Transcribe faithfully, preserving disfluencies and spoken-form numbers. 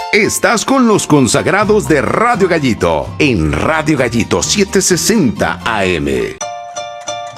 Estás con los consagrados de Radio Gallito en Radio Gallito setecientos sesenta A M.